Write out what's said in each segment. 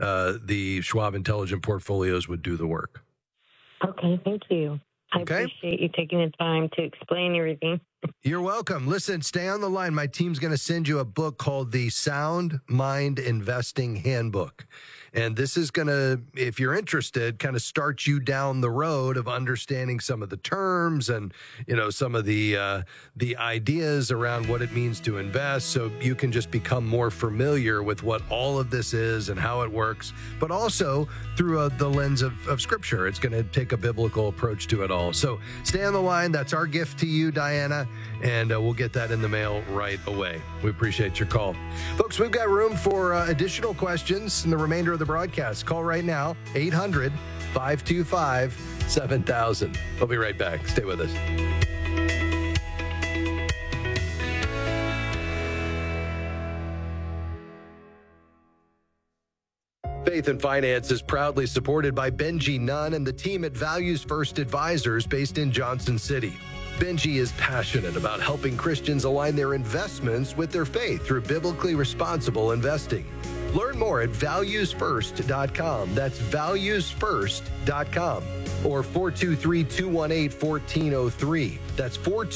the Schwab Intelligent Portfolios would do the work. Okay, thank you. I appreciate you taking the time to explain everything. You're welcome. Listen, stay on the line. My team's going to send you a book called the Sound Mind Investing Handbook. And this is going to, if you're interested, kind of start you down the road of understanding some of the terms and, some of the ideas around what it means to invest, so you can just become more familiar with what all of this is and how it works, but also through the lens of Scripture. It's going to take a biblical approach to it all. So stay on the line. That's our gift to you, Diana, and we'll get that in the mail right away. We appreciate your call. Folks, we've got room for additional questions in the remainder of the broadcast. Call right now, 800-525-7000. We'll be right back. Stay with us. Faith and Finance is proudly supported by Benji Nunn and the team at Values First Advisors based in Johnson City. Benji is passionate about helping Christians align their investments with their faith through biblically responsible investing. Learn more at valuesfirst.com. That's valuesfirst.com. Or 423-218-1403. That's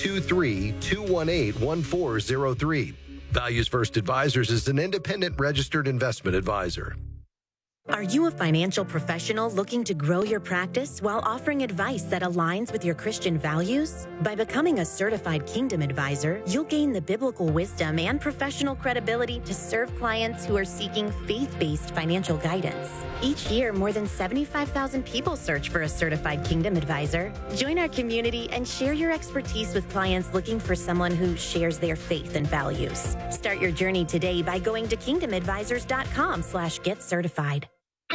423-218-1403. Values First Advisors is an independent registered investment advisor. Are you a financial professional looking to grow your practice while offering advice that aligns with your Christian values? By becoming a certified Kingdom Advisor, you'll gain the biblical wisdom and professional credibility to serve clients who are seeking faith-based financial guidance. Each year, more than 75,000 people search for a certified Kingdom Advisor. Join our community and share your expertise with clients looking for someone who shares their faith and values. Start your journey today by going to kingdomadvisors.com/get-certified.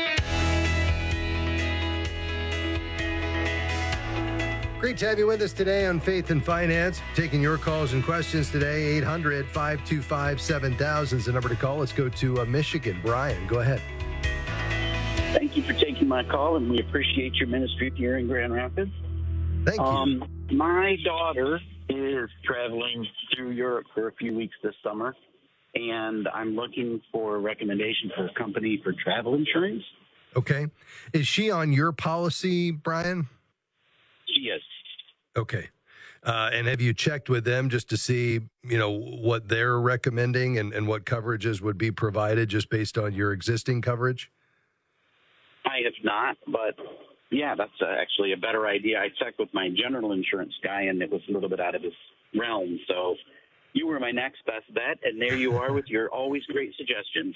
Great to have you with us today on Faith and Finance. Taking your calls and questions today. 800-525-7000 is the number to call. Let's go to Michigan. Brian, go ahead. Thank you for taking my call, and we appreciate your ministry here in Grand Rapids. Thank you. My daughter is traveling through Europe for a few weeks this summer, and I'm looking for a recommendation for a company for travel insurance. Okay. Is she on your policy, Brian? She is. Okay. And have you checked with them just to see, what they're recommending and what coverages would be provided just based on your existing coverage? I have not, but yeah, that's actually a better idea. I checked with my general insurance guy, and it was a little bit out of his realm. So you were my next best bet, and there you are with your always great suggestions.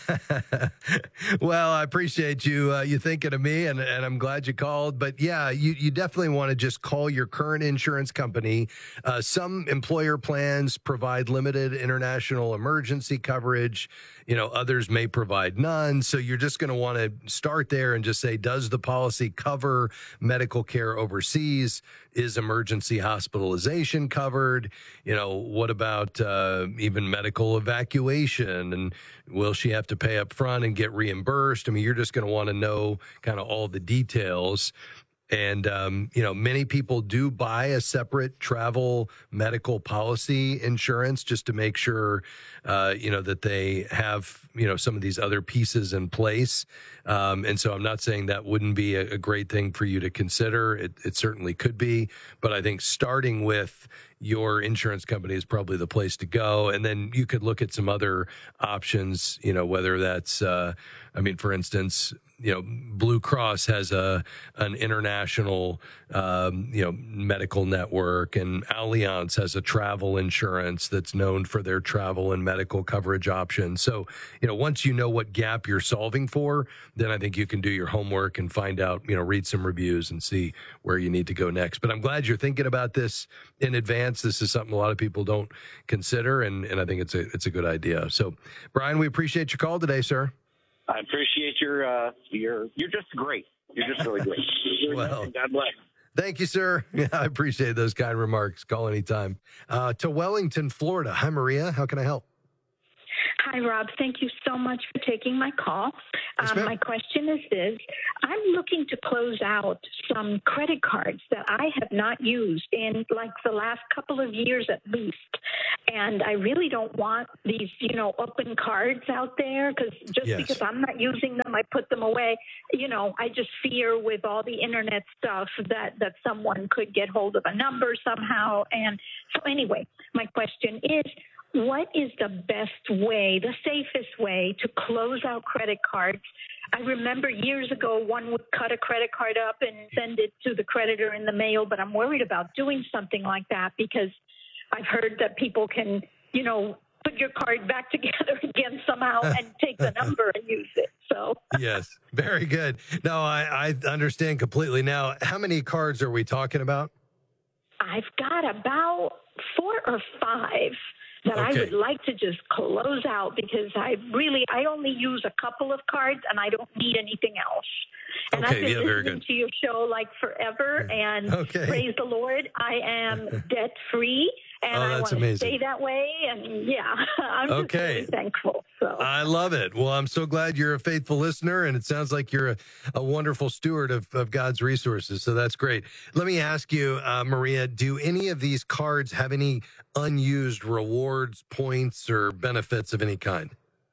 Well, I appreciate you thinking of me, and I'm glad you called. But yeah, you definitely want to just call your current insurance company. Some employer plans provide limited international emergency coverage. Others may provide none. So you're just going to want to start there and just say, does the policy cover medical care overseas? Is emergency hospitalization covered? What about even medical evacuation? And will she have to pay up front and get reimbursed? I mean, you're just going to want to know kind of all the details. And, many people do buy a separate travel medical policy insurance just to make sure, that they have, some of these other pieces in place. And so I'm not saying that wouldn't be a great thing for you to consider. It certainly could be. But I think starting with your insurance company is probably the place to go. And then you could look at some other options, whether that's, for instance, Blue Cross has an international, medical network, and Allianz has a travel insurance that's known for their travel and medical coverage options. So, once you know what gap you're solving for, then I think you can do your homework and find out, read some reviews and see where you need to go next. But I'm glad you're thinking about this in advance. This is something a lot of people don't consider, and I think it's a good idea. So, Brian, we appreciate your call today, sir. I appreciate you're just great. You're just really great. Well, God bless. Thank you, sir. Yeah, I appreciate those kind remarks. Call anytime. To Wellington, Florida. Hi, Maria. How can I help? Hi, Rob. Thank you so much for taking my call. Yes, ma'am. My question is this. I'm looking to close out some credit cards that I have not used in like the last couple of years at least. And I really don't want these, open cards out there because I'm not using them, I put them away. I just fear with all the internet stuff that someone could get hold of a number somehow. And so anyway, my question is, what is the best way, the safest way to close out credit cards? I remember years ago, one would cut a credit card up and send it to the creditor in the mail, but I'm worried about doing something like that because I've heard that people can, put your card back together again somehow and take the number and use it. So Yes, very good. No, I understand completely. Now, how many cards are we talking about? I've got about 4 or 5 that I would like to just close out because I only use a couple of cards and I don't need anything else. And I've been listening to your show like forever, and praise the Lord, I am debt free, and I want to stay that way. And I'm just really thankful. So I love it. Well, I'm so glad you're a faithful listener, and it sounds like you're a wonderful steward of God's resources. So that's great. Let me ask you, Maria, do any of these cards have any unused rewards, points, or benefits of any kind?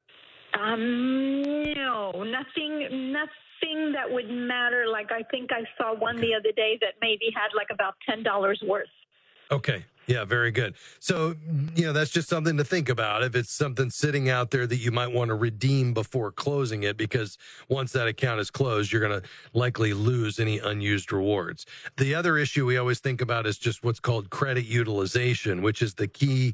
No, nothing that would matter. Like I think I saw one the other day that maybe had like about $10 worth. Okay. Yeah, very good. So, that's just something to think about. If it's something sitting out there that you might want to redeem before closing it, because once that account is closed, you're going to likely lose any unused rewards. The other issue we always think about is just what's called credit utilization, which is a key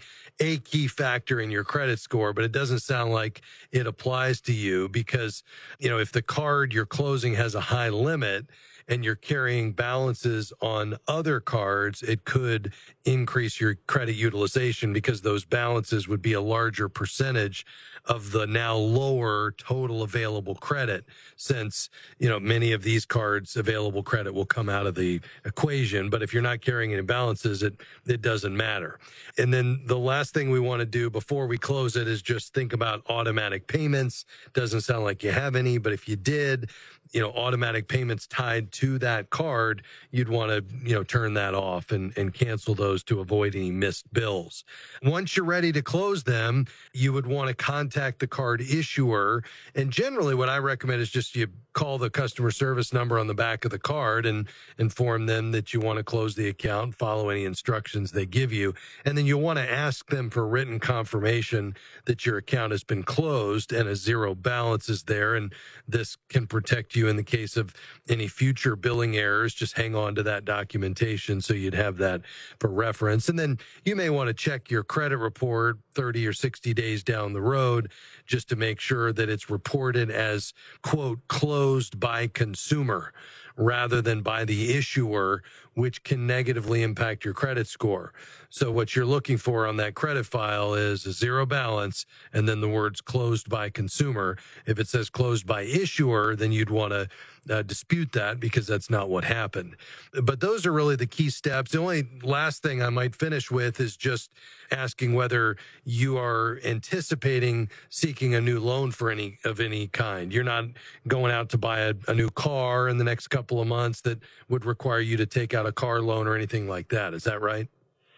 factor in your credit score, but it doesn't sound like it applies to you because, if the card you're closing has a high limit, and you're carrying balances on other cards, it could increase your credit utilization because those balances would be a larger percentage of the now lower total available credit, since, many of these cards available credit will come out of the equation. But if you're not carrying any balances, it doesn't matter. And then the last thing we want to do before we close it is just think about automatic payments. Doesn't sound like you have any, but if you did, automatic payments tied to that card, you'd want to, turn that off and cancel those to avoid any missed bills. Once you're ready to close them, you would want to contact the card issuer. And generally what I recommend is just you call the customer service number on the back of the card and inform them that you want to close the account, follow any instructions they give you. And then you'll want to ask them for written confirmation that your account has been closed and a zero balance is there. And this can protect you in the case of any future billing errors. Just hang on to that documentation so you'd have that for reference. And then you may want to check your credit report 30 or 60 days down the road just to make sure that it's reported as, quote, closed by consumer rather than by the issuer, which can negatively impact your credit score. So what you're looking for on that credit file is a zero balance and then the words closed by consumer. If it says closed by issuer, then you'd want to dispute that because that's not what happened. But those are really the key steps. The only last thing I might finish with is just asking whether you are anticipating seeking a new loan for any kind. You're not going out to buy a new car in the next couple of months that would require you to take out a car loan or anything like that. Is that right?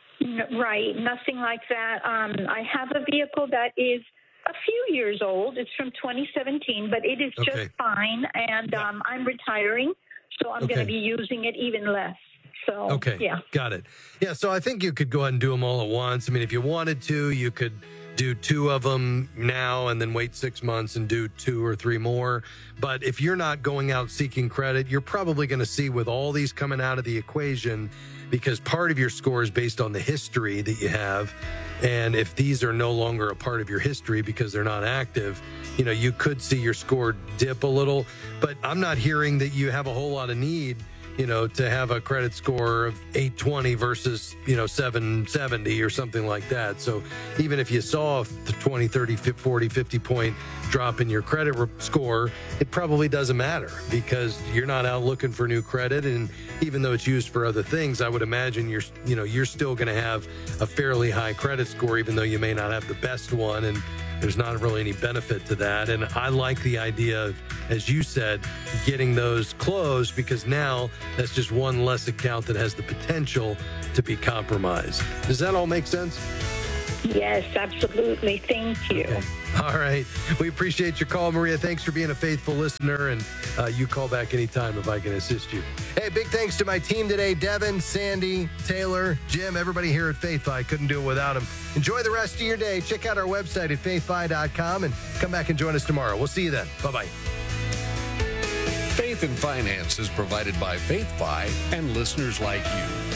Right. Nothing like that. I have a vehicle that is a few years old. It's from 2017, but it is just fine. And I'm retiring, so I'm going to be using it even less. So, got it. Yeah, so I think you could go ahead and do them all at once. I mean, if you wanted to, you could do 2 of them now and then wait 6 months and do 2 or 3 more. But if you're not going out seeking credit, you're probably going to see with all these coming out of the equation, because part of your score is based on the history that you have. And if these are no longer a part of your history because they're not active, you could see your score dip a little. But I'm not hearing that you have a whole lot of need, to have a credit score of 820 versus, 770 or something like that. So even if you saw the 20, 30, 40, 50 point drop in your credit score, it probably doesn't matter because you're not out looking for new credit. And even though it's used for other things, I would imagine you're still going to have a fairly high credit score, even though you may not have the best one. And there's not really any benefit to that. And I like the idea of, as you said, getting those closed, because now that's just one less account that has the potential to be compromised. Does that all make sense? Yes, absolutely. Thank you. Okay. All right. We appreciate your call, Maria. Thanks for being a faithful listener, and you call back anytime if I can assist you. Hey, big thanks to my team today, Devin, Sandy, Taylor, Jim, everybody here at FaithFi. Couldn't do it without them. Enjoy the rest of your day. Check out our website at faithfi.com and come back and join us tomorrow. We'll see you then. Bye-bye. Faith and Finance is provided by FaithFi and listeners like you.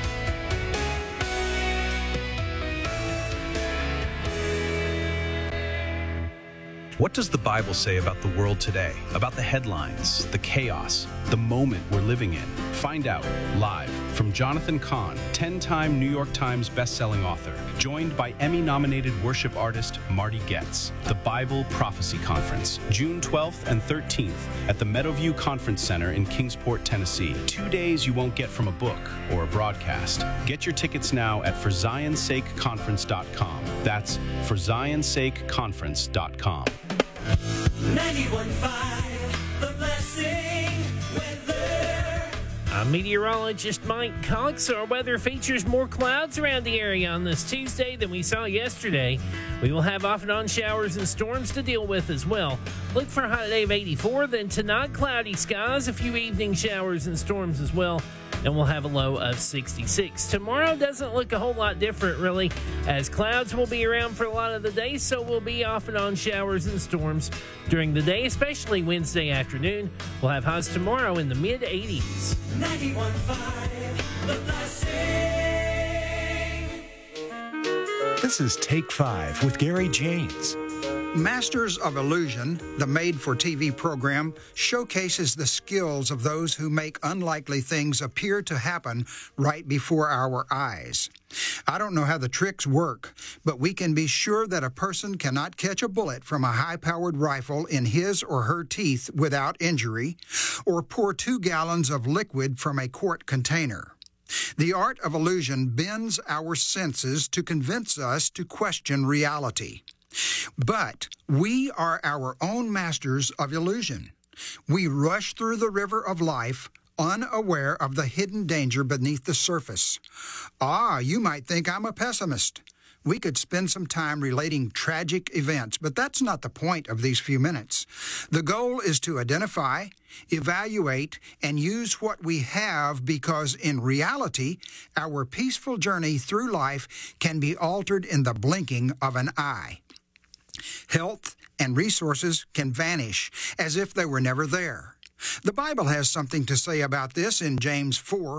What does the Bible say about the world today? About the headlines, the chaos, the moment we're living in? Find out live from Jonathan Cahn, 10-time New York Times bestselling author, joined by Emmy-nominated worship artist Marty Goetz. The Bible Prophecy Conference, June 12th and 13th at the Meadowview Conference Center in Kingsport, Tennessee. 2 days you won't get from a book or a broadcast. Get your tickets now at ForZionSakeConference.com. That's ForZionSakeConference.com. 91.5, The Blessing weather. I'm meteorologist Mike Cox. Our weather features more clouds around the area on this Tuesday than we saw yesterday. We will have off and on showers and storms to deal with as well. Look for a high day of 84. Then tonight, cloudy skies, a few evening showers and storms as well. And we'll have a low of 66. Tomorrow doesn't look a whole lot different, really, as clouds will be around for a lot of the day, so we'll be off and on showers and storms during the day, especially Wednesday afternoon. We'll have highs tomorrow in the mid-80s. 91.5, The Blessing. This is Take 5 with Gary James. Masters of Illusion, the made-for-TV program, showcases the skills of those who make unlikely things appear to happen right before our eyes. I don't know how the tricks work, but we can be sure that a person cannot catch a bullet from a high-powered rifle in his or her teeth without injury, or pour 2 gallons of liquid from a quart container. The art of illusion bends our senses to convince us to question reality. But we are our own masters of illusion. We rush through the river of life, unaware of the hidden danger beneath the surface. You might think I'm a pessimist. We could spend some time relating tragic events, but that's not the point of these few minutes. The goal is to identify, evaluate, and use what we have, because in reality, our peaceful journey through life can be altered in the blinking of an eye. Health and resources can vanish as if they were never there. The Bible has something to say about this in James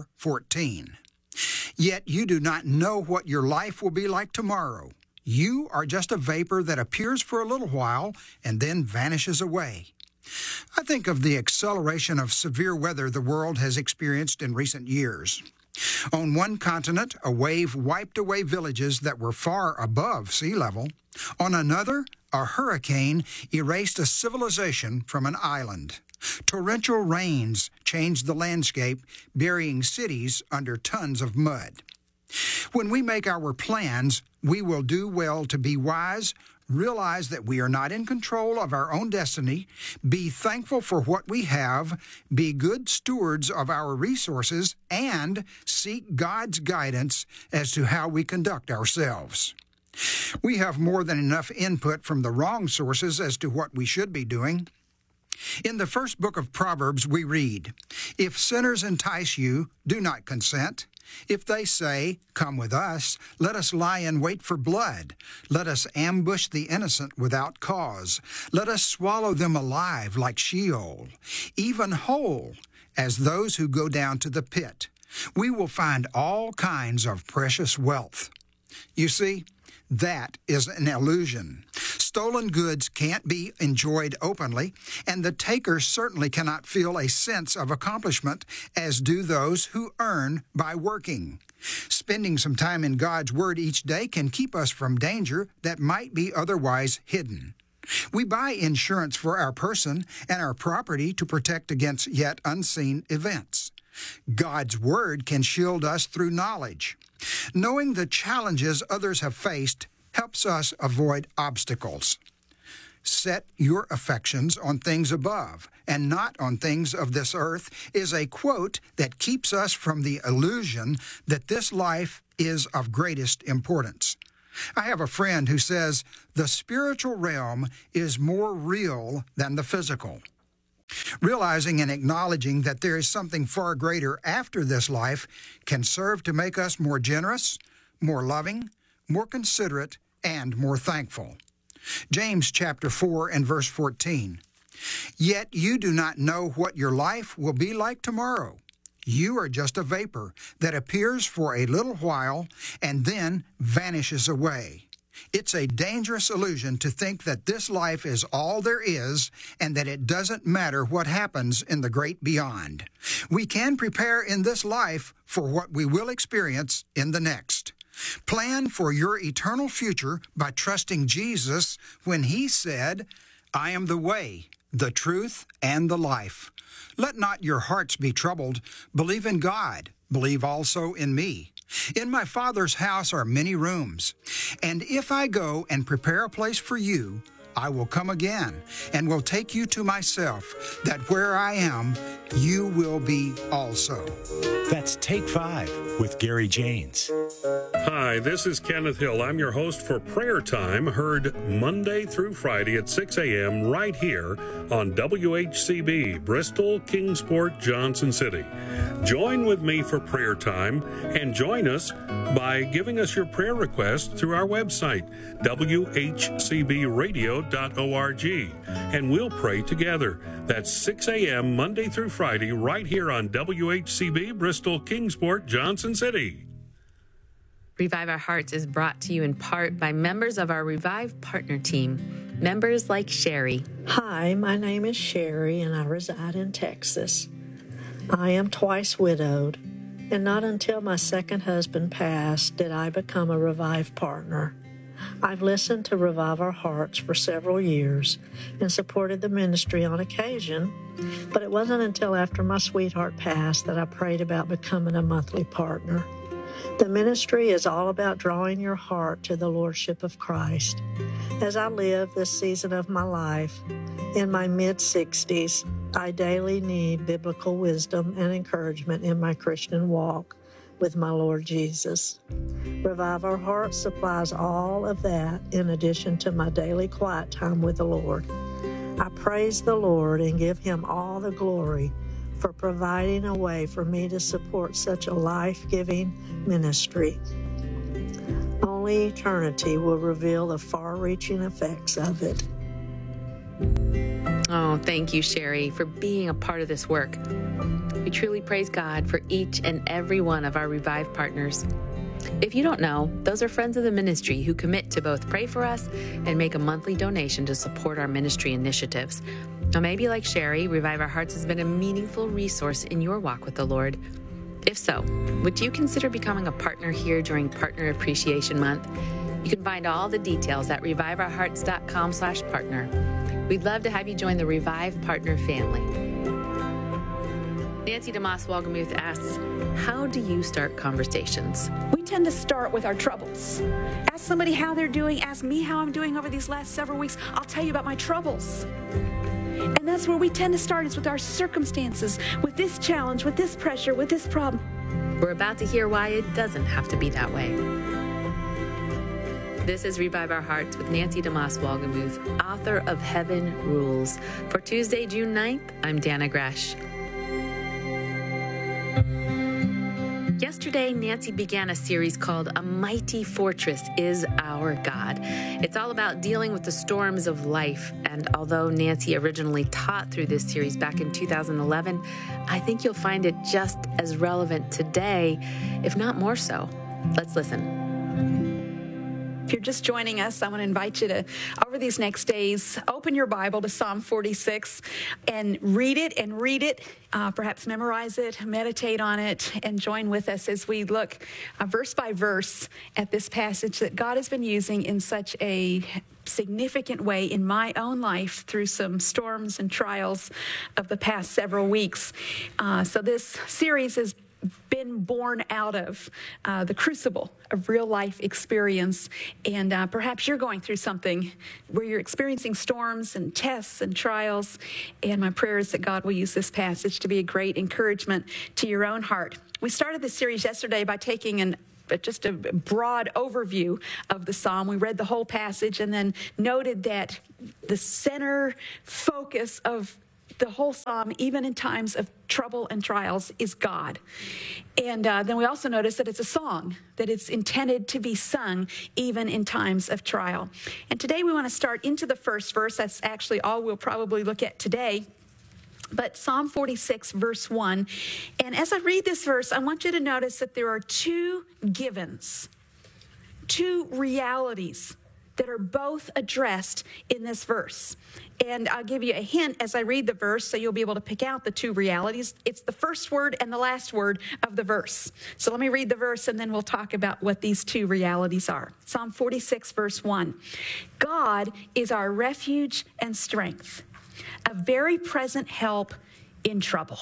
4:14. Yet you do not know what your life will be like tomorrow. You are just a vapor that appears for a little while and then vanishes away. I think of the acceleration of severe weather the world has experienced in recent years. On one continent, a wave wiped away villages that were far above sea level. On another, a hurricane erased a civilization from an island. Torrential rains changed the landscape, burying cities under tons of mud. When we make our plans, we will do well to be wise, realize that we are not in control of our own destiny, be thankful for what we have, be good stewards of our resources, and seek God's guidance as to how we conduct ourselves. We have more than enough input from the wrong sources as to what we should be doing. In the first book of Proverbs, we read, "If sinners entice you, do not consent. If they say, 'Come with us,' let us lie in wait for blood. Let us ambush the innocent without cause. Let us swallow them alive like Sheol, even whole as those who go down to the pit. We will find all kinds of precious wealth." You see, that is an illusion. Stolen goods can't be enjoyed openly, and the taker certainly cannot feel a sense of accomplishment as do those who earn by working. Spending some time in God's Word each day can keep us from danger that might be otherwise hidden. We buy insurance for our person and our property to protect against yet unseen events. God's Word can shield us through knowledge. Knowing the challenges others have faced helps us avoid obstacles. Set your affections on things above and not on things of this earth is a quote that keeps us from the illusion that this life is of greatest importance. I have a friend who says the spiritual realm is more real than the physical. Realizing and acknowledging that there is something far greater after this life can serve to make us more generous, more loving, more considerate, and more thankful. James chapter 4 and verse 14. Yet you do not know what your life will be like tomorrow. You are just a vapor that appears for a little while and then vanishes away. It's a dangerous illusion to think that this life is all there is and that it doesn't matter what happens in the great beyond. We can prepare in this life for what we will experience in the next. Plan for your eternal future by trusting Jesus when He said, I am the way, the truth, and the life. Let not your hearts be troubled. Believe in God. Believe also in me. In my Father's house are many rooms. And if I go and prepare a place for you, I will come again and will take you to myself, that where I am, you will be also. That's Take 5 with Gary Janes. Hi, this is Kenneth Hill. I'm your host for Prayer Time, heard Monday through Friday at 6 a.m. right here on WHCB, Bristol, Kingsport, Johnson City. Join with me for Prayer Time and join us by giving us your prayer request through our website, WHCBradio.org, and we'll pray together. That's 6 a.m. Monday through Friday right here on WHCB, Bristol, Kingsport, Johnson City. Revive Our Hearts is brought to you in part by members of our Revive Partner Team, members like Sherry. Hi, my name is Sherry, and I reside in Texas. I am twice widowed, and not until my second husband passed did I become a Revive partner. I've listened to Revive Our Hearts for several years and supported the ministry on occasion, but it wasn't until after my sweetheart passed that I prayed about becoming a monthly partner. The ministry is all about drawing your heart to the Lordship of Christ. As I live this season of my life, in my mid-60s, I daily need biblical wisdom and encouragement in my Christian walk with my Lord Jesus. Revive Our Hearts supplies all of that in addition to my daily quiet time with the Lord. I praise the Lord and give Him all the glory for providing a way for me to support such a life-giving ministry. Only eternity will reveal the far-reaching effects of it. Oh, thank you, Sherry, for being a part of this work. We truly praise God for each and every one of our Revive partners. If you don't know, those are friends of the ministry who commit to both pray for us and make a monthly donation to support our ministry initiatives. Now, maybe like Sherry, Revive Our Hearts has been a meaningful resource in your walk with the Lord. If so, would you consider becoming a partner here during Partner Appreciation Month? You can find all the details at reviveourhearts.com/partner. We'd love to have you join the Revive Partner family. Nancy DeMoss Walgemuth asks, how do you start conversations? We tend to start with our troubles. Ask somebody how they're doing. Ask me how I'm doing over these last several weeks. I'll tell you about my troubles. And that's where we tend to start, is with our circumstances, with this challenge, with this pressure, with this problem. We're about to hear why it doesn't have to be that way. This is Revive Our Hearts with Nancy DeMoss Walgemuth, author of Heaven Rules. For Tuesday, June 9th, I'm Dana Gresh. Yesterday, Nancy began a series called A Mighty Fortress is Our God. It's all about dealing with the storms of life. And although Nancy originally taught through this series back in 2011, I think you'll find it just as relevant today, if not more so. Let's listen. If you're just joining us, I want to invite you to, over these next days, open your Bible to Psalm 46 and read it, perhaps memorize it, meditate on it, and join with us as we look verse by verse at this passage that God has been using in such a significant way in my own life through some storms and trials of the past several weeks. So this series is been born out of the crucible of real life experience. And perhaps you're going through something where you're experiencing storms and tests and trials. And my prayer is that God will use this passage to be a great encouragement to your own heart. We started this series yesterday by taking just a broad overview of the psalm. We read the whole passage and then noted that the center focus of the whole psalm, even in times of trouble and trials, is God. And then we also noticed that it's a song, that it's intended to be sung even in times of trial. And today we want to start into the first verse. That's actually all we'll probably look at today. But Psalm 46, verse 1. And as I read this verse, I want you to notice that there are two givens, two realities that are both addressed in this verse. And I'll give you a hint as I read the verse so you'll be able to pick out the two realities. It's the first word and the last word of the verse. So let me read the verse and then we'll talk about what these two realities are. Psalm 46, verse 1. God is our refuge and strength, a very present help in trouble.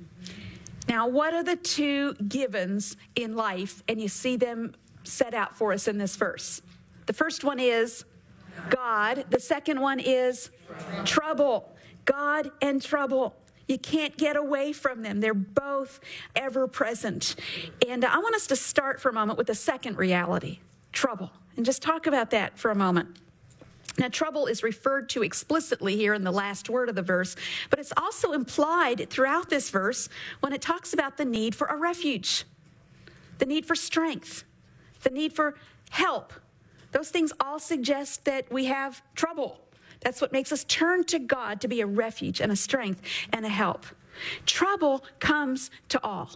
Now, what are the two givens in life? And you see them set out for us in this verse. The first one is God. The second one is trouble. God and trouble. You can't get away from them. They're both ever present. And I want us to start for a moment with the second reality, trouble, and just talk about that for a moment. Now, trouble is referred to explicitly here in the last word of the verse, but it's also implied throughout this verse when it talks about the need for a refuge, the need for strength, the need for help. Those things all suggest that we have trouble. That's what makes us turn to God to be a refuge and a strength and a help. Trouble comes to all.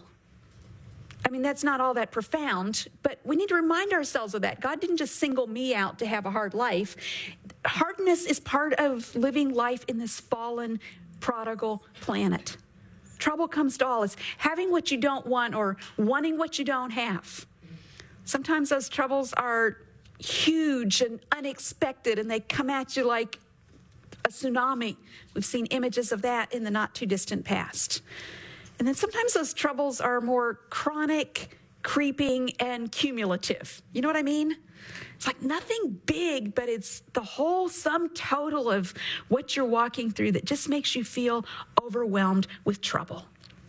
I mean, that's not all that profound, but we need to remind ourselves of that. God didn't just single me out to have a hard life. Hardness is part of living life in this fallen, prodigal planet. Trouble comes to all. It's having what you don't want or wanting what you don't have. Sometimes those troubles are huge and unexpected, and they come at you like a tsunami. We've seen images of that in the not too distant past. And then sometimes those troubles are more chronic, creeping, and cumulative. You know what I mean? It's like nothing big, but it's the whole sum total of what you're walking through that just makes you feel overwhelmed with trouble.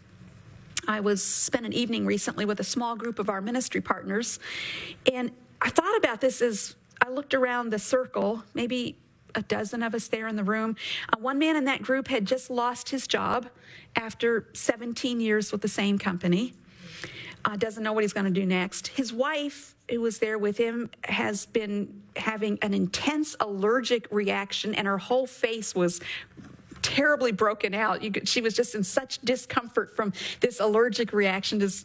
I spent an evening recently with a small group of our ministry partners, and I thought about this as I looked around the circle, maybe a dozen of us there in the room. One man in that group had just lost his job after 17 years with the same company. Doesn't know what he's going to do next. His wife, who was there with him, has been having an intense allergic reaction, and her whole face was terribly broken out. She was just in such discomfort from this allergic reaction, just,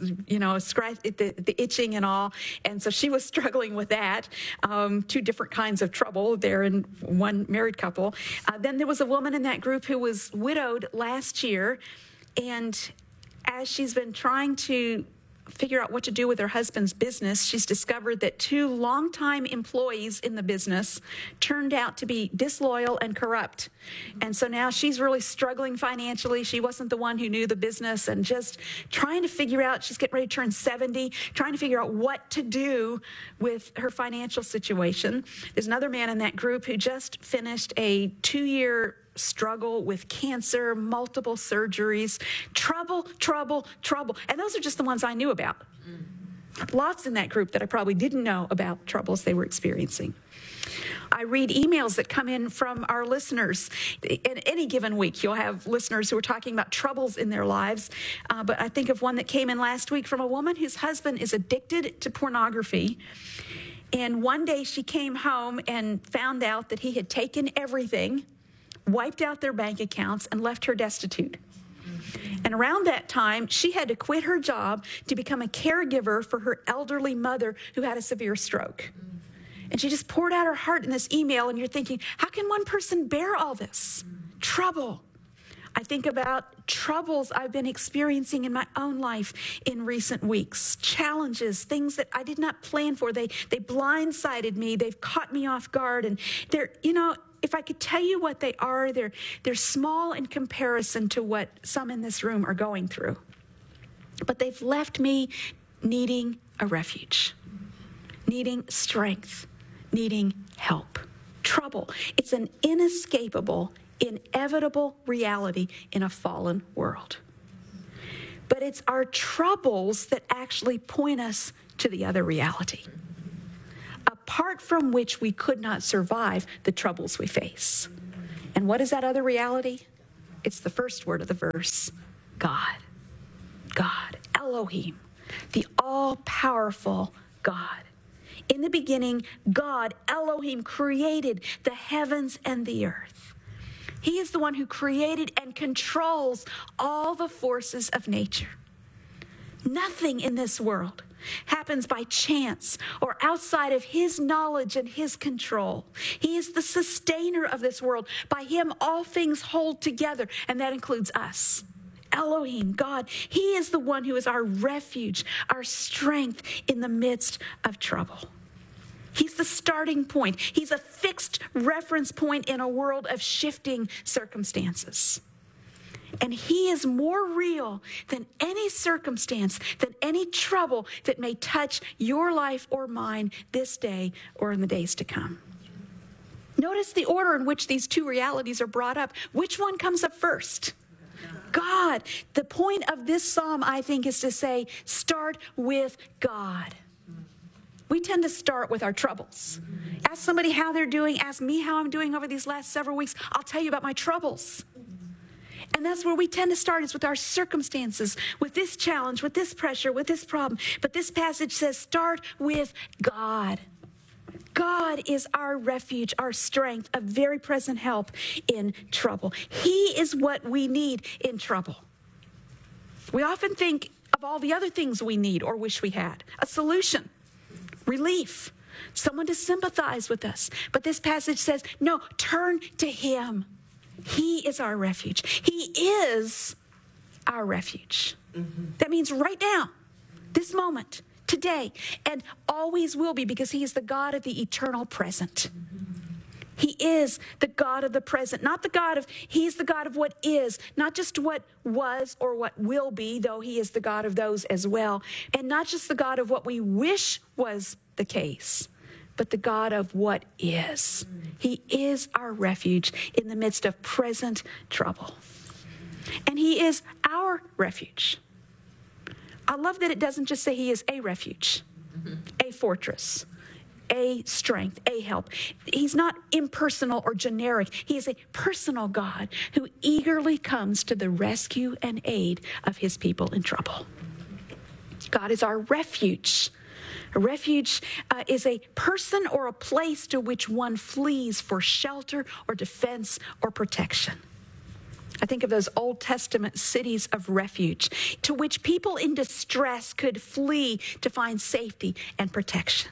the itching and all. And so she was struggling with that. Two different kinds of trouble there in one married couple. Then there was a woman in that group who was widowed last year. And as she's been trying to figure out what to do with her husband's business, she's discovered that two longtime employees in the business turned out to be disloyal and corrupt. And so now she's really struggling financially. She wasn't the one who knew the business, and just trying to figure out, she's getting ready to turn 70, trying to figure out what to do with her financial situation. There's another man in that group who just finished a 2-year struggle with cancer, multiple surgeries, trouble. And those are just the ones I knew about. Lots in that group that I probably didn't know about troubles they were experiencing. I read emails that come in from our listeners. In any given week, you'll have listeners who are talking about troubles in their lives. But I think of one that came in last week from a woman whose husband is addicted to pornography. And one day she came home and found out that he had taken everything, wiped out their bank accounts, and left her destitute. And around that time, she had to quit her job to become a caregiver for her elderly mother who had a severe stroke. And she just poured out her heart in this email, and you're thinking, how can one person bear all this? Trouble. I think about troubles I've been experiencing in my own life in recent weeks, challenges, things that I did not plan for. They blindsided me. They've caught me off guard. And they're, if I could tell you what they are, they're small in comparison to what some in this room are going through. But they've left me needing a refuge, needing strength, needing help. Trouble. It's an inescapable, inevitable reality in a fallen world. But it's our troubles that actually point us to the other reality, apart from which we could not survive the troubles we face. And what is that other reality? It's the first word of the verse, God. God, Elohim, the all-powerful God. In the beginning, God, Elohim, created the heavens and the earth. He is the one who created and controls all the forces of nature. Nothing in this world happens by chance or outside of his knowledge and his control. He is the sustainer of this world. By him, all things hold together, and that includes us. Elohim, God, he is the one who is our refuge, our strength in the midst of trouble. He's the starting point. He's a fixed reference point in a world of shifting circumstances. And he is more real than any circumstance, than any trouble that may touch your life or mine this day or in the days to come. Notice the order in which these two realities are brought up. Which one comes up first? God. The point of this psalm, I think, is to say, start with God. We tend to start with our troubles. Ask somebody how they're doing. Ask me how I'm doing over these last several weeks. I'll tell you about my troubles. And that's where we tend to start, is with our circumstances, with this challenge, with this pressure, with this problem. But this passage says, start with God. God is our refuge, our strength, a very present help in trouble. He is what we need in trouble. We often think of all the other things we need or wish we had: a solution, relief, someone to sympathize with us. But this passage says, no, turn to him. He is our refuge. He is our refuge. That means right now, this moment, today, and always will be, because he is the God of the eternal present. He is the God of the present, not the God of, he's the God of what is, not just what was or what will be, though he is the God of those as well, and not just the God of what we wish was the case, but the God of what is. He is our refuge in the midst of present trouble. And he is our refuge. I love that it doesn't just say he is a refuge, a fortress, a strength, a help. He's not impersonal or generic. He is a personal God who eagerly comes to the rescue and aid of his people in trouble. God is our refuge. A refuge is a person or a place to which one flees for shelter or defense or protection. I think of those Old Testament cities of refuge to which people in distress could flee to find safety and protection.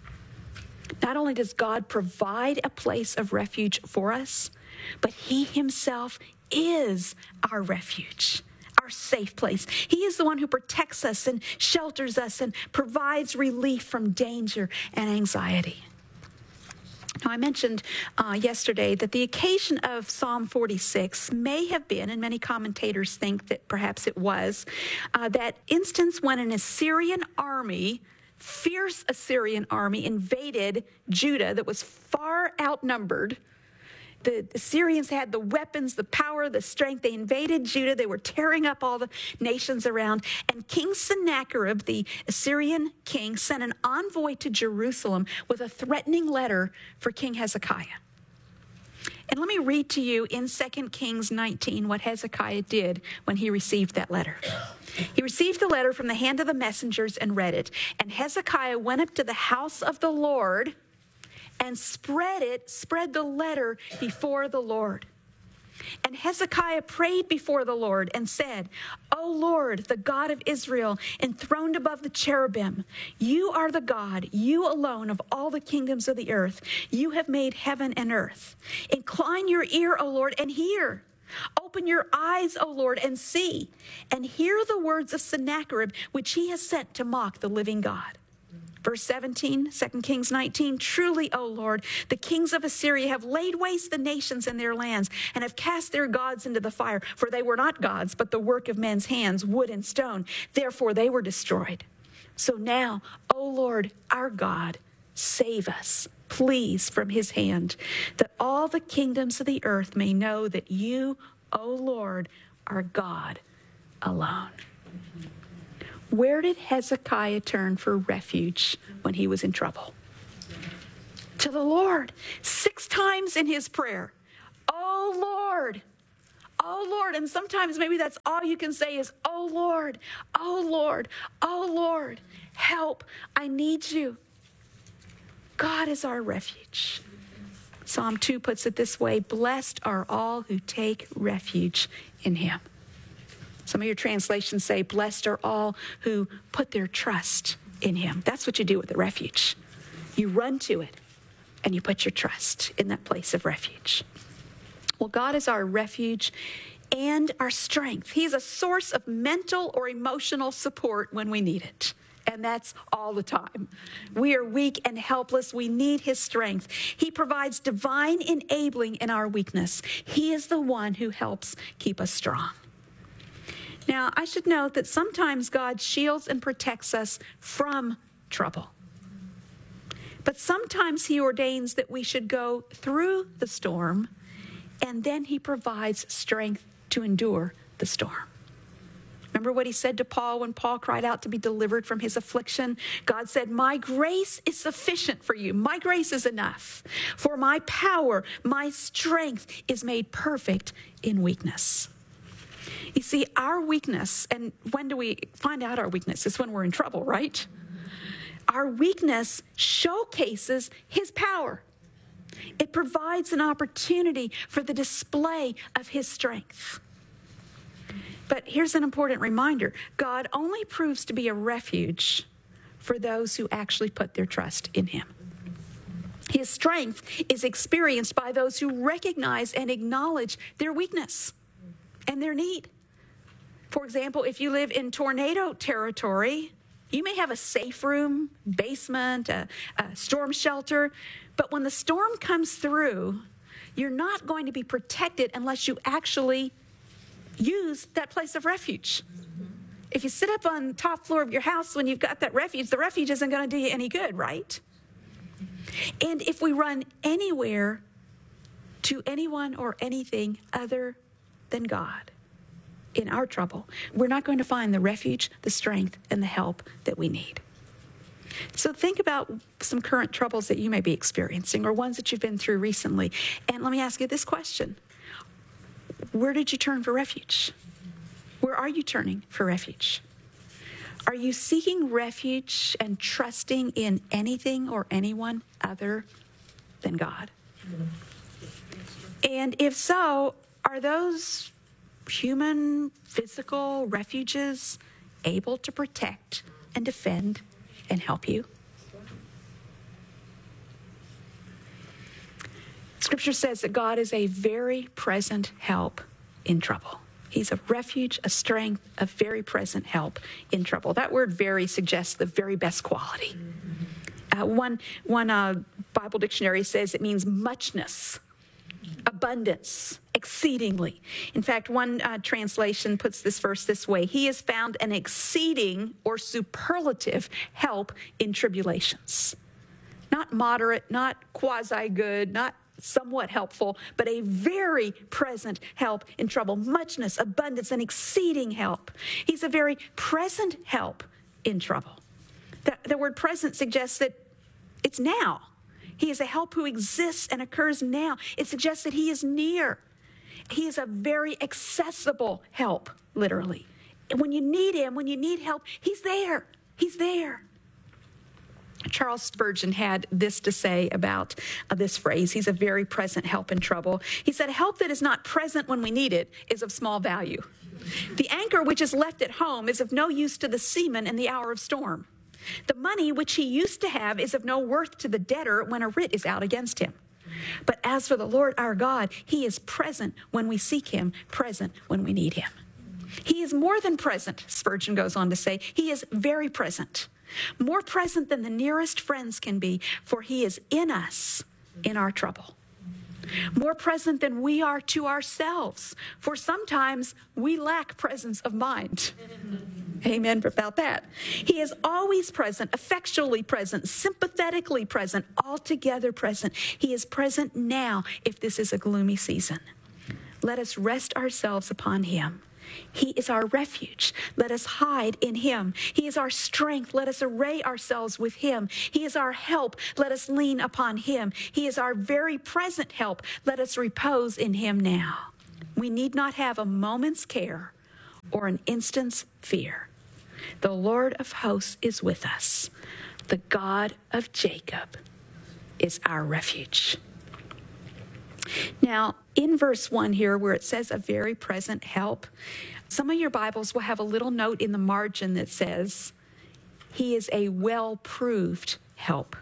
Not only does God provide a place of refuge for us, but he himself is our refuge, our safe place. He is the one who protects us and shelters us and provides relief from danger and anxiety. Now, I mentioned yesterday that the occasion of Psalm 46 may have been, and many commentators think that perhaps it was, that instance when an Assyrian army, fierce Assyrian army, invaded Judah that was far outnumbered. The Assyrians had the weapons, the power, the strength. They invaded Judah. They were tearing up all the nations around. And King Sennacherib, the Assyrian king, sent an envoy to Jerusalem with a threatening letter for King Hezekiah. And let me read to you in 2 Kings 19 what Hezekiah did when he received that letter. He received the letter from the hand of the messengers and read it. And Hezekiah went up to the house of the Lord and spread the letter before the Lord. And Hezekiah prayed before the Lord and said, O Lord, the God of Israel, enthroned above the cherubim, you are the God, you alone of all the kingdoms of the earth. You have made heaven and earth. Incline your ear, O Lord, and hear. Open your eyes, O Lord, and see, and hear the words of Sennacherib, which he has sent to mock the living God. Verse 17, 2 Kings 19, truly, O Lord, the kings of Assyria have laid waste the nations and their lands and have cast their gods into the fire, for they were not gods, but the work of men's hands, wood and stone. Therefore they were destroyed. So now, O Lord, our God, save us, please, from his hand, that all the kingdoms of the earth may know that you, O Lord, are God alone. Where did Hezekiah turn for refuge when he was in trouble? To the Lord. 6 times in his prayer. Oh, Lord. Oh, Lord. And sometimes maybe that's all you can say is, oh, Lord. Oh, Lord. Oh, Lord. Help. I need you. God is our refuge. Psalm 2 puts it this way, blessed are all who take refuge in him. Some of your translations say, blessed are all who put their trust in him. That's what you do with a refuge. You run to it and you put your trust in that place of refuge. Well, God is our refuge and our strength. He's a source of mental or emotional support when we need it. And that's all the time. We are weak and helpless. We need his strength. He provides divine enabling in our weakness. He is the one who helps keep us strong. Now, I should note that sometimes God shields and protects us from trouble. But sometimes he ordains that we should go through the storm, and then he provides strength to endure the storm. Remember what he said to Paul when Paul cried out to be delivered from his affliction? God said, my grace is sufficient for you. My grace is enough. For my power, my strength is made perfect in weakness. You see, our weakness, and when do we find out our weakness? It's when we're in trouble, right? Our weakness showcases his power. It provides an opportunity for the display of his strength. But here's an important reminder. God only proves to be a refuge for those who actually put their trust in him. His strength is experienced by those who recognize and acknowledge their weakness and their need. For example, if you live in tornado territory, you may have a safe room, basement, a storm shelter, but when the storm comes through, you're not going to be protected unless you actually use that place of refuge. If you sit up on the top floor of your house when you've got that refuge, the refuge isn't going to do you any good, right? And if we run anywhere to anyone or anything other than God in our trouble, we're not going to find the refuge, the strength, and the help that we need. So think about some current troubles that you may be experiencing or ones that you've been through recently. And let me ask you this question. Where did you turn for refuge? Where are you turning for refuge? Are you seeking refuge and trusting in anything or anyone other than God? And if so, are those human, physical refuges able to protect and defend and help you? Scripture says that God is a very present help in trouble. He's a refuge, a strength, a very present help in trouble. That word very suggests the very best quality. One Bible dictionary says it means muchness, abundance, exceedingly. In fact, one translation puts this verse this way: he has found an exceeding or superlative help in tribulations. Not moderate, not quasi-good, not somewhat helpful, but a very present help in trouble. Muchness, abundance, and exceeding help. He's a very present help in trouble. The word present suggests that it's now. He is a help who exists and occurs now. It suggests that he is near. He is a very accessible help, literally. And when you need him, when you need help, he's there. He's there. Charles Spurgeon had this to say about this phrase. He's a very present help in trouble. He said, help that is not present when we need it is of small value. The anchor which is left at home is of no use to the seaman in the hour of storm. The money which he used to have is of no worth to the debtor when a writ is out against him. But as for the Lord our God, he is present when we seek him, present when we need him. He is more than present, Spurgeon goes on to say. He is very present. more present than the nearest friends can be, for he is in us in our trouble. More present than we are to ourselves, for sometimes we lack presence of mind. Amen about that. He is always present, effectually present, sympathetically present, altogether present. He is present now if this is a gloomy season. Let us rest ourselves upon him. He is our refuge. Let us hide in him. He is our strength. Let us array ourselves with him. He is our help. Let us lean upon him. He is our very present help. Let us repose in him now. We need not have a moment's care or an instant's fear. The Lord of hosts is with us. The God of Jacob is our refuge. Now, in verse 1 here, where it says a very present help, some of your Bibles will have a little note in the margin that says, he is a well-proved help.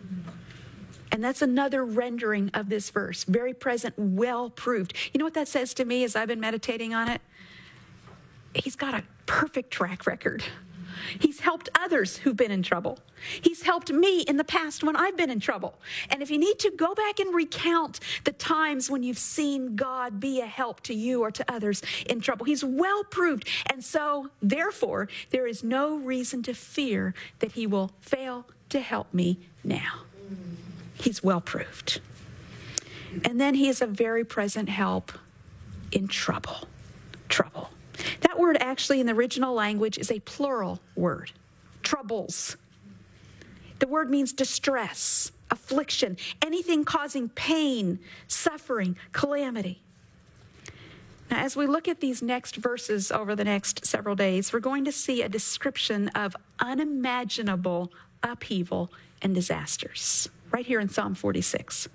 And that's another rendering of this verse, very present, well-proved. You know what that says to me as I've been meditating on it? He's got a perfect track record. He's helped others who've been in trouble. He's helped me in the past when I've been in trouble. And if you need to, go back and recount the times when you've seen God be a help to you or to others in trouble. He's well proved. And so, therefore, there is no reason to fear that he will fail to help me now. He's well proved. And then he is a very present help in trouble. Trouble. That word actually in the original language is a plural word, troubles. The word means distress, affliction, anything causing pain, suffering, calamity. Now, as we look at these next verses over the next several days, we're going to see a description of unimaginable upheaval and disasters, right here in Psalm 46.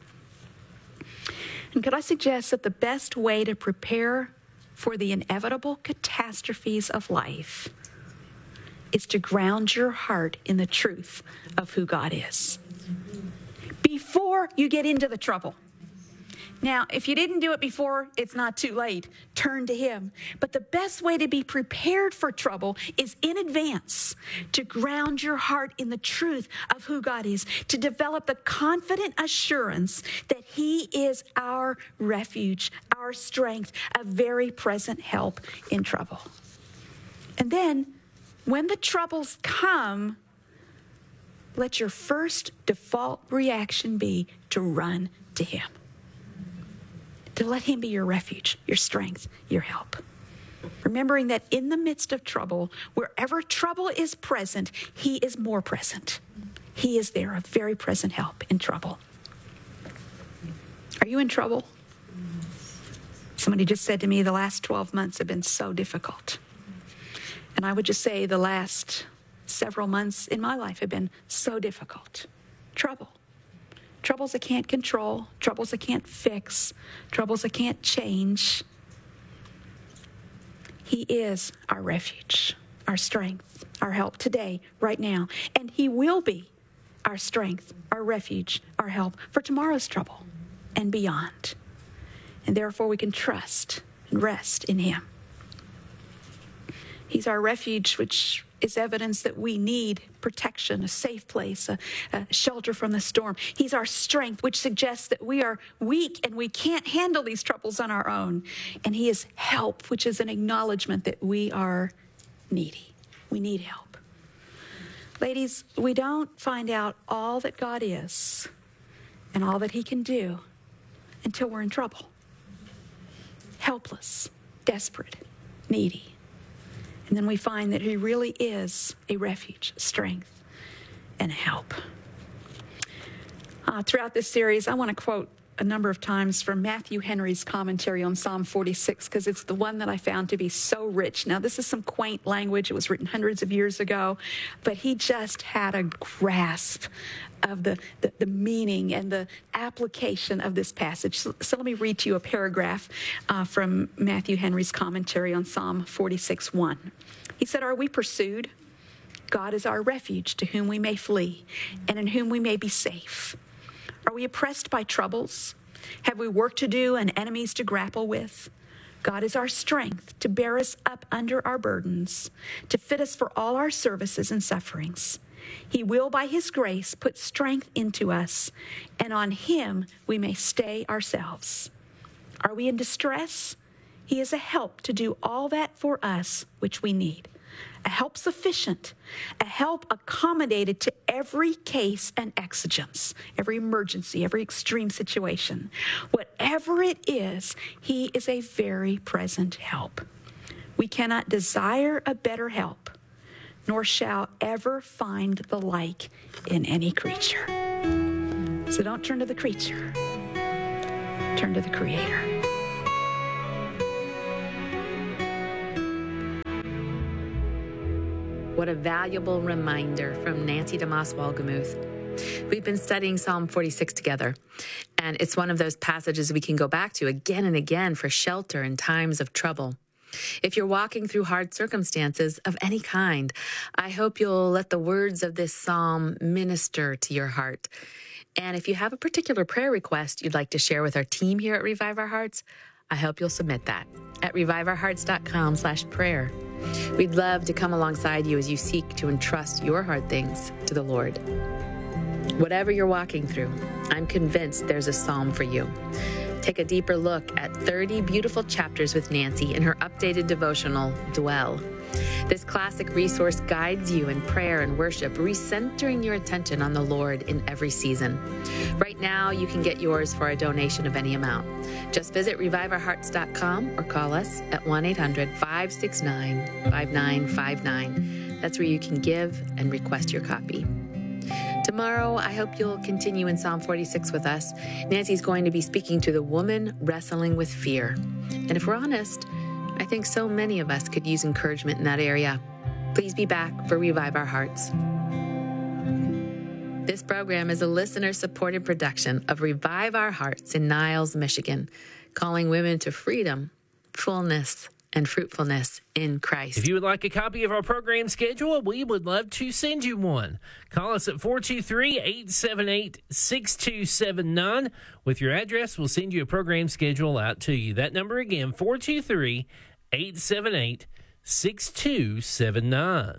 And could I suggest that the best way to prepare for the inevitable catastrophes of life is to ground your heart in the truth of who God is before you get into the trouble. Now, if you didn't do it before, it's not too late. Turn to him. But the best way to be prepared for trouble is in advance to ground your heart in the truth of who God is, to develop the confident assurance that he is our refuge, our strength, a very present help in trouble. And then, when the troubles come, let your first default reaction be to run to him. To let him be your refuge, your strength, your help. Remembering that in the midst of trouble, wherever trouble is present, he is more present. He is there, a very present help in trouble. Are you in trouble? Somebody just said to me, the last 12 months have been so difficult. And I would just say the last several months in my life have been so difficult. Trouble. Troubles I can't control, troubles I can't fix, troubles I can't change. He is our refuge, our strength, our help today, right now. And he will be our strength, our refuge, our help for tomorrow's trouble and beyond. And therefore we can trust and rest in him. He's our refuge, which is evidence that we need protection, a safe place, a shelter from the storm. He's our strength, which suggests that we are weak and we can't handle these troubles on our own. And he is help, which is an acknowledgement that we are needy. We need help. Ladies, we don't find out all that God is and all that he can do until we're in trouble. Helpless, desperate, needy. And then we find that he really is a refuge, strength, and help. Throughout this series, I want to quote a number of times from Matthew Henry's commentary on Psalm 46, because it's the one that I found to be so rich. Now, this is some quaint language. It was written hundreds of years ago, but he just had a grasp of the meaning and the application of this passage. So let me read to you a paragraph from Matthew Henry's commentary on Psalm 46:1. He said, "Are we pursued? God is our refuge, to whom we may flee, and in whom we may be safe. Are we oppressed by troubles? Have we work to do and enemies to grapple with? God is our strength to bear us up under our burdens, to fit us for all our services and sufferings. He will, by his grace, put strength into us, and on him we may stay ourselves. Are we in distress? He is a help to do all that for us which we need. A help sufficient, a help accommodated to every case and exigence, every emergency, every extreme situation. Whatever it is, he is a very present help. We cannot desire a better help, nor shall ever find the like in any creature. So don't turn to the creature, turn to the Creator. What a valuable reminder from Nancy DeMoss Wolgemuth. We've been studying Psalm 46 together, and it's one of those passages we can go back to again and again for shelter in times of trouble. If you're walking through hard circumstances of any kind, I hope you'll let the words of this psalm minister to your heart. And if you have a particular prayer request you'd like to share with our team here at Revive Our Hearts, I hope you'll submit that at reviveourhearts.com/prayer. We'd love to come alongside you as you seek to entrust your hard things to the Lord. Whatever you're walking through, I'm convinced there's a psalm for you. Take a deeper look at 30 beautiful chapters with Nancy in her updated devotional, Dwell. This classic resource guides you in prayer and worship, recentering your attention on the Lord in every season. Right now, you can get yours for a donation of any amount. Just visit reviveourhearts.com or call us at 1-800-569-5959. That's where you can give and request your copy. Tomorrow, I hope you'll continue in Psalm 46 with us. Nancy's going to be speaking to the woman wrestling with fear. And if we're honest, I think so many of us could use encouragement in that area. Please be back for Revive Our Hearts. This program is a listener-supported production of Revive Our Hearts in Niles, Michigan, calling women to freedom, fullness, and fruitfulness in Christ. If you would like a copy of our program schedule, we would love to send you one. Call us at 423-878-6279. With your address, we'll send you a program schedule out to you. That number again, 423-878-6279.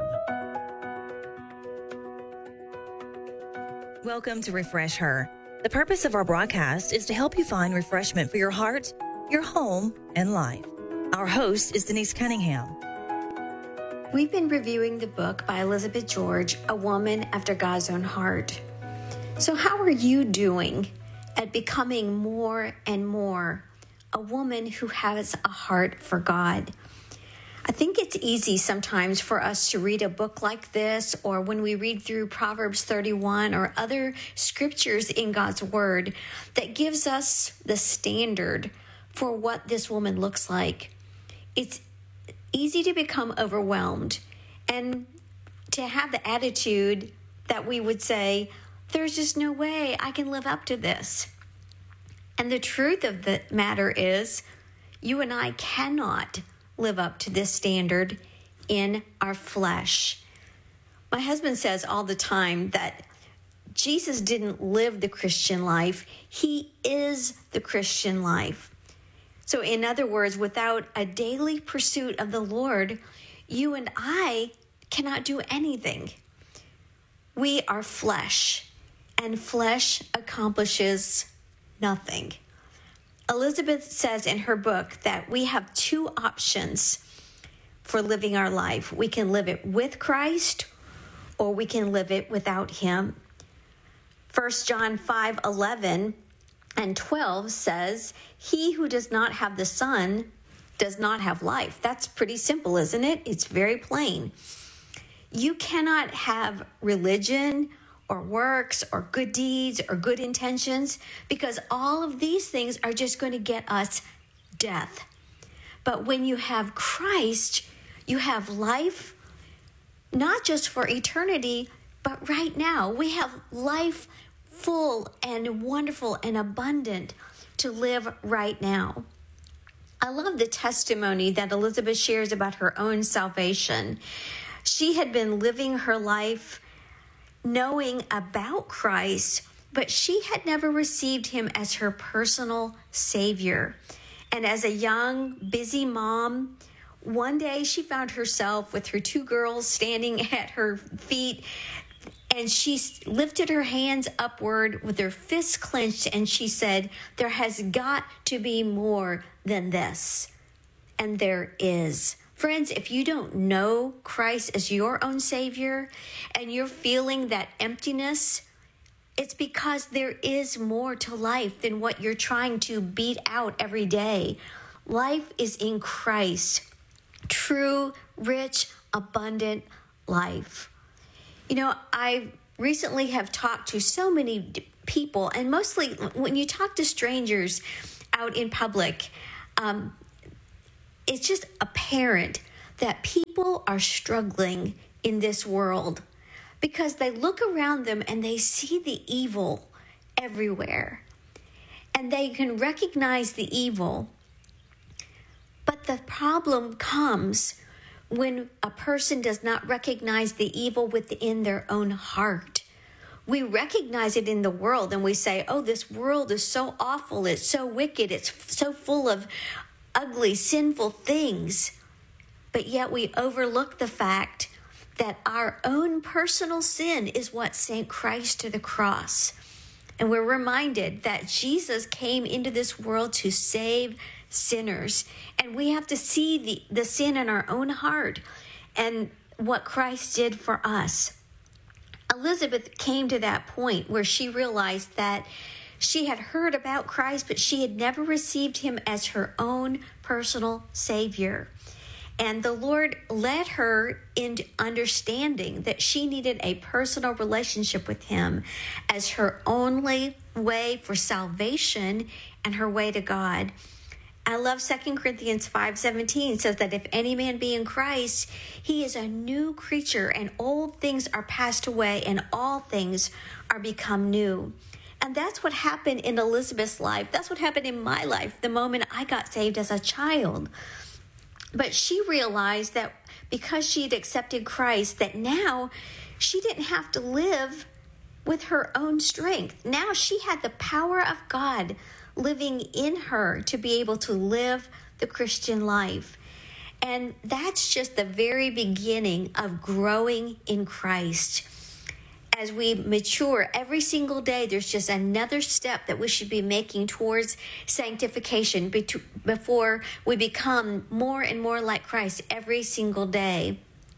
Welcome to Refresh Her. The purpose of our broadcast is to help you find refreshment for your heart, your home, and life. Our host is Denise Cunningham. We've been reviewing the book by Elizabeth George, A Woman After God's Own Heart. So how are you doing at becoming more and more a woman who has a heart for God? I think it's easy sometimes for us to read a book like this, or when we read through Proverbs 31 or other scriptures in God's Word that gives us the standard for what this woman looks like. It's easy to become overwhelmed and to have the attitude that we would say, there's just no way I can live up to this. And the truth of the matter is, you and I cannot live up to this standard in our flesh. My husband says all the time that Jesus didn't live the Christian life. He is the Christian life. So in other words, without a daily pursuit of the Lord, you and I cannot do anything. We are flesh, and flesh accomplishes nothing. Elizabeth says in her book that we have two options for living our life. We can live it with Christ, or we can live it without him. 1 John 5:11 and 12 says, he who does not have the Son does not have life. That's pretty simple, isn't it? It's very plain. You cannot have religion or works or good deeds or good intentions, because all of these things are just going to get us death. But when you have Christ, you have life, not just for eternity, but right now. We have life full and wonderful and abundant to live right now. I love the testimony that Elizabeth shares about her own salvation. She had been living her life knowing about Christ, but she had never received him as her personal Savior. And as a young, busy mom, one day she found herself with her two girls standing at her feet, And she lifted her hands upward with her fists clenched, and she said, there has got to be more than this. And there is. Friends, if you don't know Christ as your own Savior and you're feeling that emptiness, it's because there is more to life than what you're trying to beat out every day. Life is in Christ. True, rich, abundant life. You know, I recently have talked to so many people, and mostly when you talk to strangers out in public, it's just apparent that people are struggling in this world because they look around them and they see the evil everywhere. And they can recognize the evil. But the problem comes when a person does not recognize the evil within their own heart. We recognize it in the world and we say, oh, this world is so awful, it's so wicked, it's so full of ugly, sinful things. But yet we overlook the fact that our own personal sin is what sent Christ to the cross. And we're reminded that Jesus came into this world to save sinners. And we have to see the sin in our own heart and what Christ did for us. Elizabeth came to that point where she realized that she had heard about Christ, but she had never received him as her own personal Savior. And the Lord led her into understanding that she needed a personal relationship with him as her only way for salvation and her way to God. I love 2 Corinthians 5:17 says that if any man be in Christ, he is a new creature, and old things are passed away and all things are become new. And that's what happened in Elizabeth's life. That's what happened in my life the moment I got saved as a child. But she realized that because she had accepted Christ, that now she didn't have to live with her own strength. Now she had the power of God living in her to be able to live the Christian life. And that's just the very beginning of growing in Christ. As we mature every single day, there's just another step that we should be making towards sanctification before we become more and more like Christ every single day.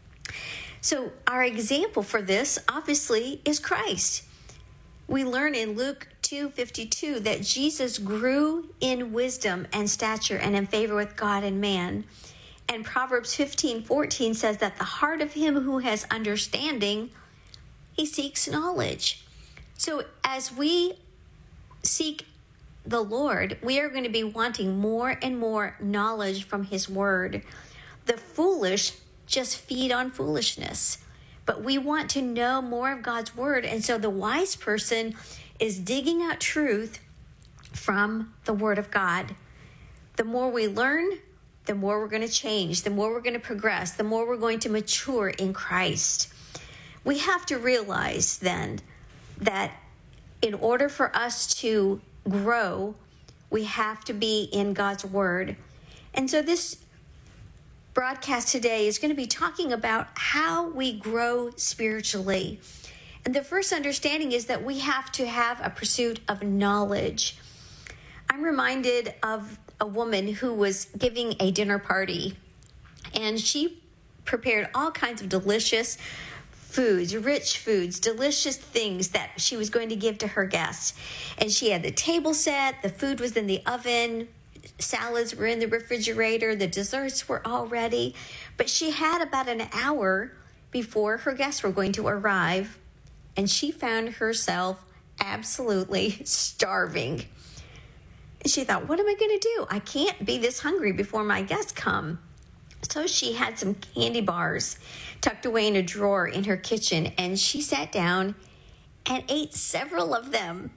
So our example for this, obviously, is Christ. We learn in Luke 2:52 that Jesus grew in wisdom and stature and in favor with God and man. And Proverbs 15:14 says that the heart of him who has understanding, he seeks knowledge. So as we seek the Lord, we are going to be wanting more and more knowledge from his word. The foolish just feed on foolishness, but we want to know more of God's word. And so the wise person is digging out truth from the word of God. The more we learn, the more we're going to change, the more we're going to progress, the more we're going to mature in Christ. We have to realize then that in order for us to grow, we have to be in God's word. And so this broadcast today is going to be talking about how we grow spiritually. And the first understanding is that we have to have a pursuit of knowledge. I'm reminded of a woman who was giving a dinner party, and she prepared all kinds of delicious foods, rich foods, delicious things that she was going to give to her guests. And she had the table set, the food was in the oven, salads were in the refrigerator, the desserts were all ready. But she had about an hour before her guests were going to arrive, and she found herself absolutely starving. And she thought, what am I going to do? I can't be this hungry before my guests come. So she had some candy bars tucked away in a drawer in her kitchen, and she sat down and ate several of them.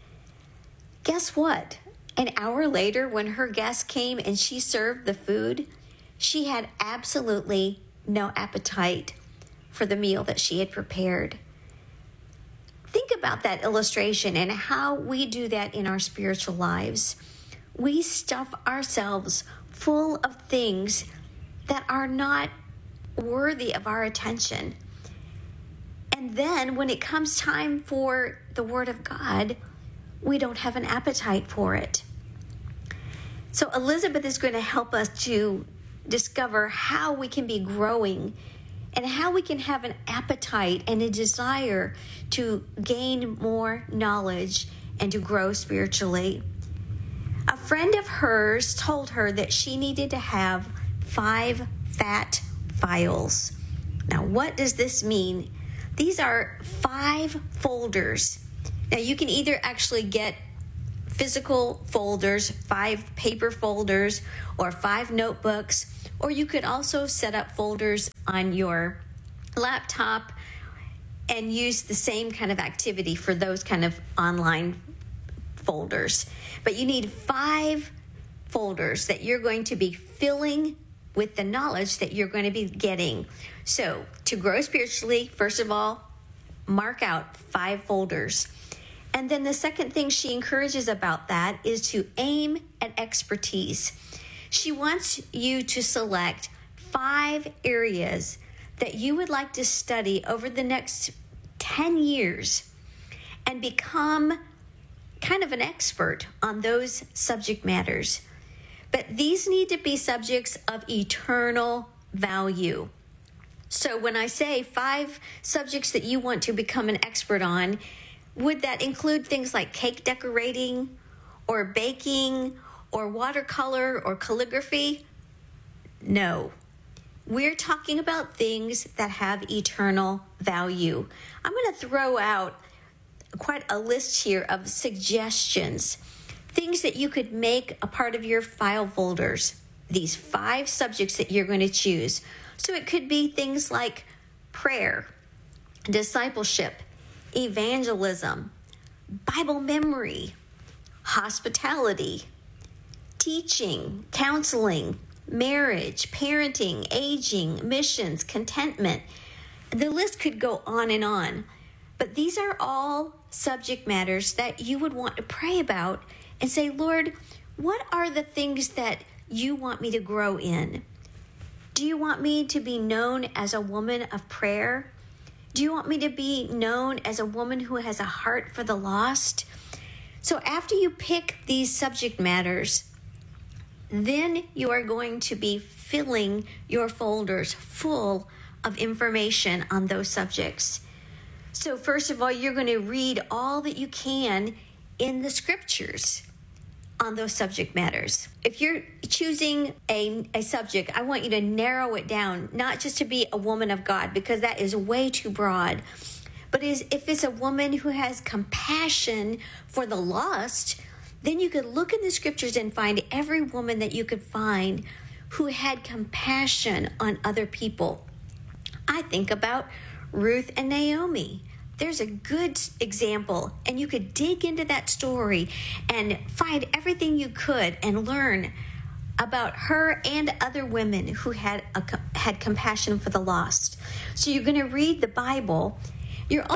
Guess what? An hour later, when her guests came and she served the food, she had absolutely no appetite for the meal that she had prepared. Think about that illustration and how we do that in our spiritual lives. We stuff ourselves full of things that are not worthy of our attention. And then when it comes time for the Word of God, we don't have an appetite for it. So Elizabeth is going to help us to discover how we can be growing and how we can have an appetite and a desire to gain more knowledge and to grow spiritually. A friend of hers told her that she needed to have 5 fat files. Now, what does this mean? These are 5 folders. Now, you can either actually get physical folders, 5 paper folders, or 5 notebooks, or you could also set up folders on your laptop and use the same kind of activity for those kind of online folders. But you need 5 folders that you're going to be filling with the knowledge that you're going to be getting. So to grow spiritually, first of all, mark out 5 folders. And then the second thing she encourages about that is to aim at expertise. She wants you to select 5 areas that you would like to study over the next 10 years and become kind of an expert on those subject matters. But these need to be subjects of eternal value. So when I say 5 subjects that you want to become an expert on, would that include things like cake decorating or baking or watercolor or calligraphy? No. We're talking about things that have eternal value. I'm going to throw out quite a list here of suggestions, things that you could make a part of your file folders, these 5 subjects that you're going to choose. So it could be things like prayer, discipleship, evangelism, Bible memory, hospitality, teaching, counseling, marriage, parenting, aging, missions, contentment. The list could go on and on. But these are all subject matters that you would want to pray about and say, Lord, what are the things that you want me to grow in? Do you want me to be known as a woman of prayer? Do you want me to be known as a woman who has a heart for the lost? So after you pick these subject matters, then you are going to be filling your folders full of information on those subjects. So first of all, you're going to read all that you can in the scriptures on those subject matters. If you're choosing a subject, I want you to narrow it down, not just to be a woman of God, because that is way too broad, but if it's a woman who has compassion for the lost, then you could look in the scriptures and find every woman that you could find who had compassion on other people. I think about Ruth and Naomi. There's a good example, and you could dig into that story and find everything you could and learn about her and other women who had compassion for the lost. So you're going to read the Bible. You're